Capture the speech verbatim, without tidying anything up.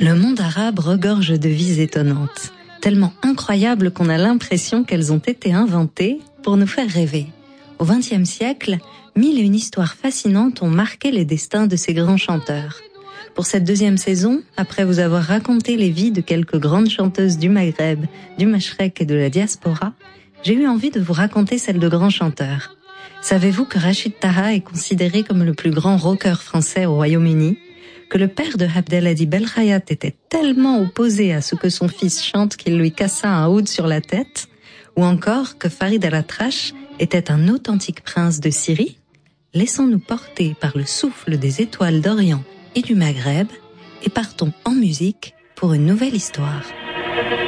Le monde arabe regorge de vies étonnantes, tellement incroyables qu'on a l'impression qu'elles ont été inventées pour nous faire rêver. Au vingtième siècle, mille et une histoires fascinantes ont marqué les destins de ces grands chanteurs. Pour cette deuxième saison, après vous avoir raconté les vies de quelques grandes chanteuses du Maghreb, du Mashrek et de la diaspora, j'ai eu envie de vous raconter celle de grands chanteurs. Savez-vous que Rachid Taha est considéré comme le plus grand rocker français au Royaume-Uni ? Que le père de Abdelhadi Belkhayat était tellement opposé à ce que son fils chante qu'il lui cassa un oud sur la tête, ou encore que Farid al-Atrash était un authentique prince de Syrie? Laissons-nous porter par le souffle des étoiles d'Orient et du Maghreb et partons en musique pour une nouvelle histoire.